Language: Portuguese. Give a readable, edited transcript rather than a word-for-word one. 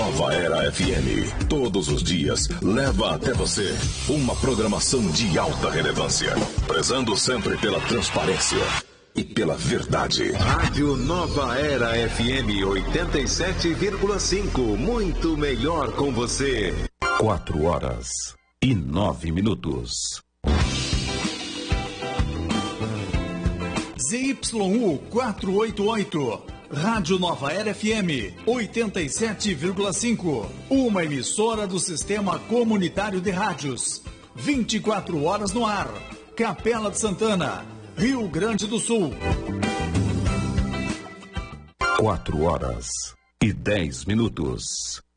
Nova Era FM. Todos os dias leva até você uma programação de alta relevância, prezando sempre pela transparência e pela verdade. Rádio Nova Era FM 87,5. Muito melhor com você. 4h09. ZYU 488, Rádio Nova Era FM 87,5, uma emissora do Sistema Comunitário de Rádios, 24 horas no ar, Capela de Santana, Rio Grande do Sul. 4h10.